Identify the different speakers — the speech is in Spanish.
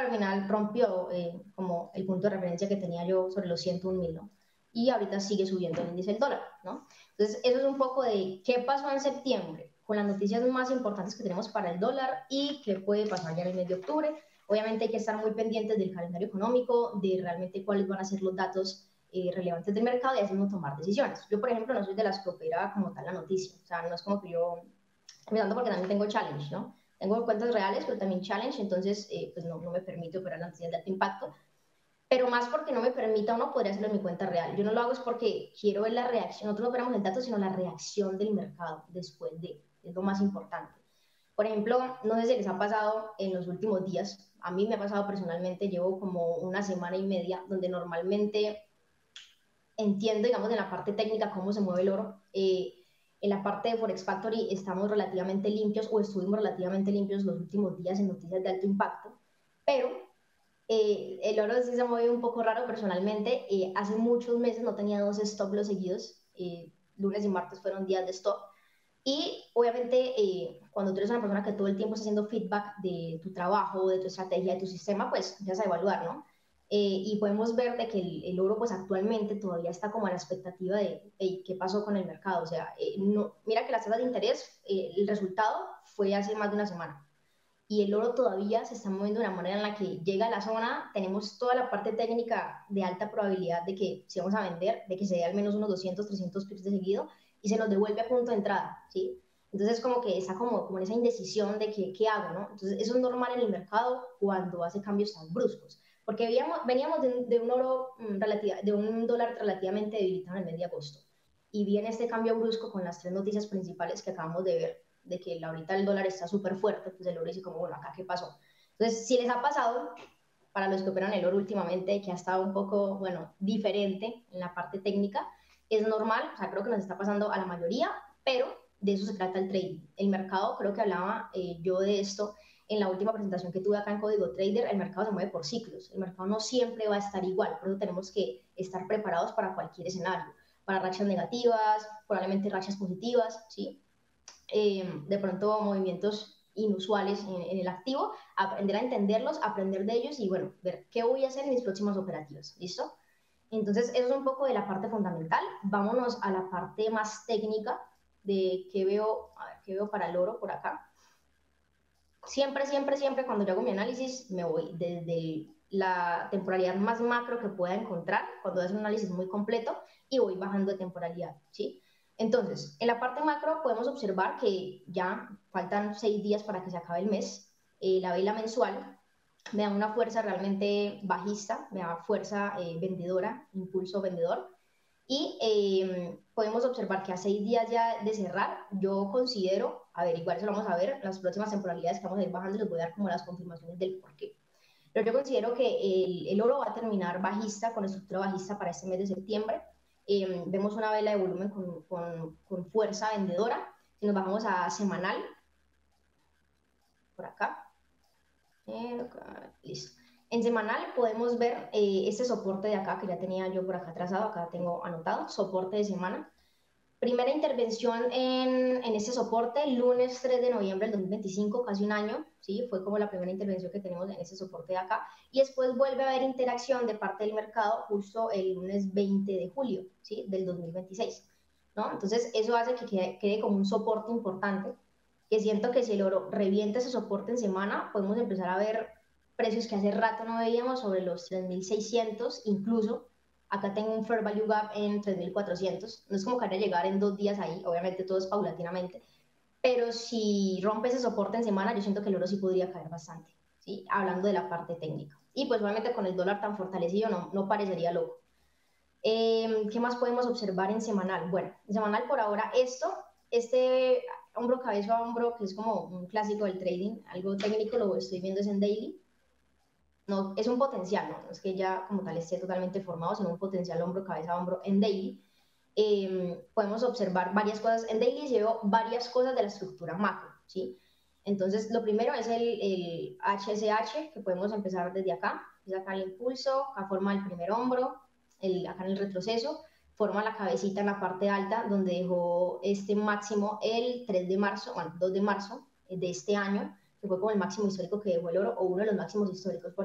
Speaker 1: al final rompió como el punto de referencia que tenía yo sobre los 101.000, ¿no? Y ahorita sigue subiendo el índice del dólar, ¿no? Entonces, eso es un poco de qué pasó en septiembre con las noticias más importantes que tenemos para el dólar y qué puede pasar ya en el mes de octubre. Obviamente hay que estar muy pendientes del calendario económico, de realmente cuáles van a ser los datos relevantes del mercado y así mismo tomar decisiones. Yo, por ejemplo, no soy de las que opera como tal la noticia, o sea, no es como que yo, mirando porque también tengo challenge, ¿no? Tengo cuentas reales, pero también challenge, entonces pues no me permite operar las noticias de alto impacto, pero más porque no me permita o no podría hacerlo en mi cuenta real. Yo no lo hago es porque quiero ver la reacción, nosotros no operamos el dato, sino la reacción del mercado después de, es lo más importante. Por ejemplo, no sé si les ha pasado en los últimos días, a mí me ha pasado personalmente, llevo como una semana y media donde normalmente entiendo, digamos, en la parte técnica cómo se mueve el oro. En la parte de Forex Factory estamos relativamente limpios o estuvimos relativamente limpios los últimos días en noticias de alto impacto, pero el oro sí se mueve un poco raro personalmente. Hace muchos meses no tenía dos stop los seguidos, lunes y martes fueron días de stop. Y obviamente cuando tú eres una persona que todo el tiempo está haciendo feedback de tu trabajo, de tu estrategia, de tu sistema, pues empiezas a evaluar, ¿no? Y podemos ver de que el oro pues actualmente todavía está como a la expectativa de hey, qué pasó con el mercado. O sea, no, mira que las tasas de interés, el resultado fue hace más de una semana y el oro todavía se está moviendo de una manera en la que llega a la zona, tenemos toda la parte técnica de alta probabilidad de que si vamos a vender, de que se dé al menos unos 200, 300 pips de seguido y se nos devuelve a punto de entrada, ¿sí? Entonces como que está como en esa indecisión de que, qué hago, ¿no? Entonces eso es normal en el mercado cuando hace cambios tan bruscos, porque veníamos de un oro de un dólar relativamente debilitado en el mes de agosto y viene este cambio brusco con las tres noticias principales que acabamos de ver de que ahorita el dólar está súper fuerte, pues el oro dice como, bueno, acá qué pasó. Entonces, si les ha pasado, para los que operan el oro últimamente, que ha estado un poco, bueno, diferente en la parte técnica, es normal, o sea, creo que nos está pasando a la mayoría, pero de eso se trata el trading. El mercado, creo que hablaba yo de esto en la última presentación que tuve acá en Código Trader, el mercado se mueve por ciclos, el mercado no siempre va a estar igual, por eso tenemos que estar preparados para cualquier escenario, para rachas negativas, probablemente rachas positivas, ¿sí? De pronto movimientos inusuales en el activo, aprender a entenderlos, aprender de ellos y bueno, ver qué voy a hacer en mis próximas operativas, ¿listo? Entonces, eso es un poco de la parte fundamental. Vámonos a la parte más técnica de qué veo, a ver, qué veo para el oro por acá. Siempre cuando yo hago mi análisis me voy desde la temporalidad más macro que pueda encontrar, cuando es un análisis muy completo, y voy bajando de temporalidad, ¿sí? Entonces, en la parte macro podemos observar que ya faltan 6 días para que se acabe el mes. La vela mensual me da una fuerza realmente bajista, me da fuerza vendedora, impulso vendedor. Y podemos observar que a 6 días ya de cerrar, yo considero, a ver, igual eso lo vamos a ver, las próximas temporalidades que vamos a ir bajando, les voy a dar como las confirmaciones del por qué. Pero yo considero que el oro va a terminar bajista, con estructura bajista para este mes de septiembre. Vemos una vela de volumen con fuerza vendedora. Si nos bajamos a semanal, por acá, listo. En semanal podemos ver este soporte de acá, que ya tenía yo por acá trazado, acá tengo anotado, soporte de semana. Primera intervención en este soporte, lunes 3 de noviembre del 2025, casi un año, ¿sí? Fue como la primera intervención que tenemos en este soporte de acá. Y después vuelve a haber interacción de parte del mercado justo el lunes 20 de julio, ¿sí? Del 2026, ¿no? Entonces, eso hace que quede como un soporte importante, que siento que si el oro revienta ese soporte en semana, podemos empezar a ver precios que hace rato no veíamos sobre los 3.600, incluso acá tengo un fair value gap en 3.400. No es como que vaya a llegar en 2 días ahí, obviamente todo es paulatinamente, pero si rompe ese soporte en semana, yo siento que el oro sí podría caer bastante, ¿sí? Hablando de la parte técnica. Y pues obviamente con el dólar tan fortalecido no parecería loco. ¿Qué más podemos observar en semanal? Bueno, en semanal por ahora este hombro cabeza a hombro, que es como un clásico del trading, algo técnico, lo estoy viendo es en daily. No, es un potencial, ¿no? No es que ya como tal esté totalmente formado, sino un potencial hombro, cabeza a hombro en daily. Podemos observar varias cosas en daily y llevo varias cosas de la estructura macro, ¿sí? Entonces, lo primero es el HSH, que podemos empezar desde acá. Es acá el impulso, acá forma el primer hombro, acá en el retroceso, forma la cabecita en la parte alta, donde dejó este máximo el 3 de marzo, bueno, 2 de marzo de este año, que fue como el máximo histórico que dejó el oro, o uno de los máximos históricos.